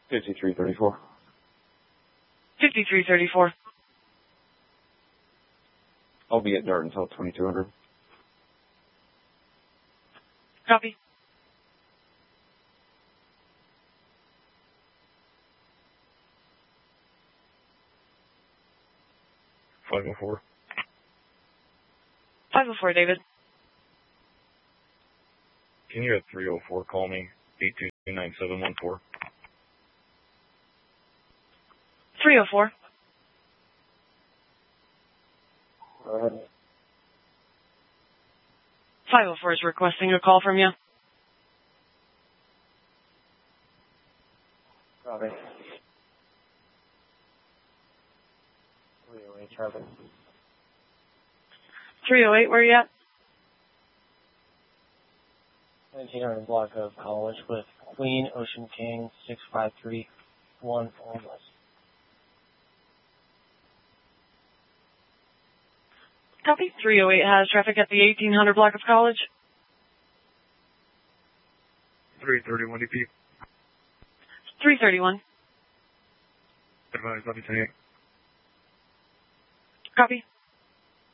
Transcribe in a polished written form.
5334. 5334. I'll be at Dart until 2200. Copy. .504. 504, David. Can you at 304 call me? 8229714. 304. Go ahead. 504 is requesting a call from you. Copy. 308 traffic. 308, where are you at? 1900 block of College with Queen Ocean King 6531 on west. Copy. 308 has traffic at the 1800 block of College. 331 DP. 331. Advise, let me say it. Copy.